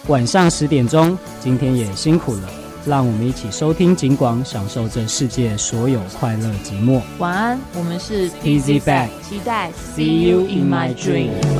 晚上10点钟。今天也辛苦了，让我们一起收听警广，享受这世界所有快乐寂寞。 晚安，我们是 Easy Back， 期待 See you in my dream。